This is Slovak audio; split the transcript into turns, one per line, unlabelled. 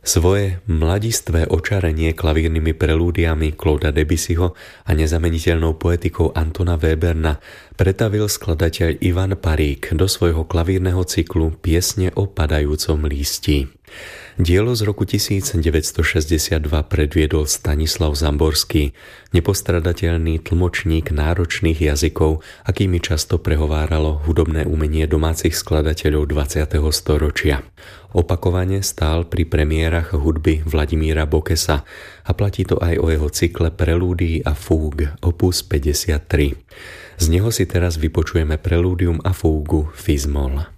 Svoje mladistvé očarenie klavírnymi prelúdiami Clauda Debussyho a nezameniteľnou poetikou Antona Weberna pretavil skladateľ Ivan Parík do svojho klavírneho cyklu Piesne o padajúcom lístí. Dielo z roku 1962 predviedol Stanislav Zamborský, nepostradateľný tlmočník náročných jazykov, akými často prehováralo hudobné umenie domácich skladateľov 20. storočia. Opakovane stál pri premiérach hudby Vladimíra Bokesa a platí to aj o jeho cykle Prelúdií a fúg opus 53. Z neho si teraz vypočujeme Prelúdium a fúgu Fis-moll.